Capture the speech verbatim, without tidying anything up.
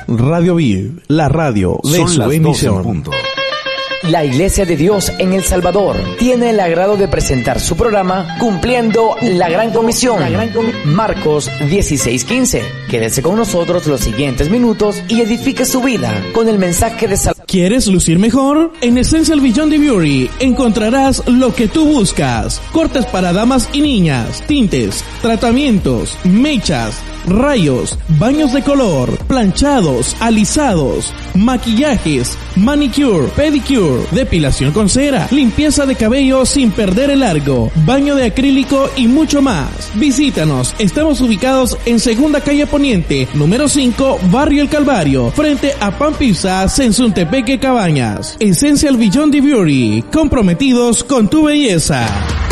Radio Vid, la radio de Son su las emisión. La Iglesia de Dios en El Salvador tiene el agrado de presentar su programa Cumpliendo la Gran Comisión, Marcos dieciséis quince. Quédese con nosotros los siguientes minutos y edifique su vida con el mensaje de salvación. ¿Quieres lucir mejor? En Essential Beyond Beauty encontrarás lo que tú buscas. Cortes para damas y niñas, tintes, tratamientos, mechas, rayos, baños de color, planchados, alisados, maquillajes, manicure, pedicure, depilación con cera, limpieza de cabello sin perder el largo, baño de acrílico y mucho más. Visítanos, estamos ubicados en Segunda Calle Poniente, número cinco, Barrio El Calvario, frente a Pan Pizza, Sensuntepeque, Cabañas. Essential Beyond Beauty, comprometidos con tu belleza.